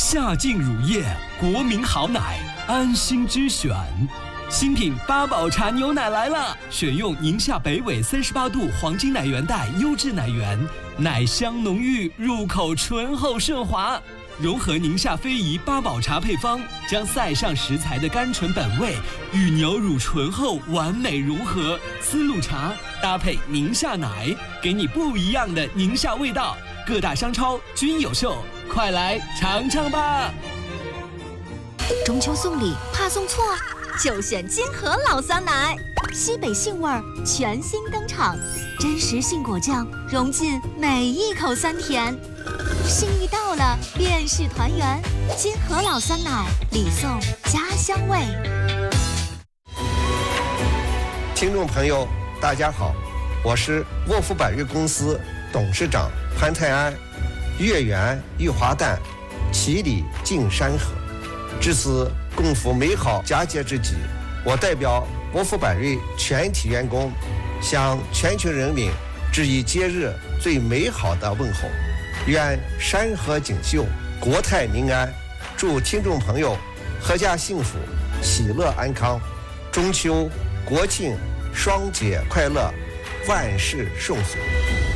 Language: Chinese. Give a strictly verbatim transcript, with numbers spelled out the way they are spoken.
夏劲乳业，国民好奶，安心之选。新品八宝茶牛奶来了，选用宁夏北纬三十八度黄金奶源带优质奶源，奶香浓郁，入口醇厚顺滑。融合宁夏非遗八宝茶配方，将塞上食材的甘醇本味与牛乳醇厚完美融合。丝路茶搭配宁夏奶，给你不一样的宁夏味道。各大商超均有售，快来尝尝吧！ 中秋送礼怕送错，就选金河老酸奶，西北杏味儿全新登场，真实杏果酱融进每一口酸甜。心意到了，便是团圆。金河老酸奶，礼送家乡味。 听众朋友，大家好，我是沃福百瑞公司董事长潘泰安。月圆玉华诞，其礼敬山河。至此共赴美好佳节之际，我代表沃福百瑞全体员工，向全球人民致以节日最美好的问候。愿山河锦绣，国泰民安，祝听众朋友阖家幸福，喜乐安康，中秋国庆双节快乐，万事顺遂。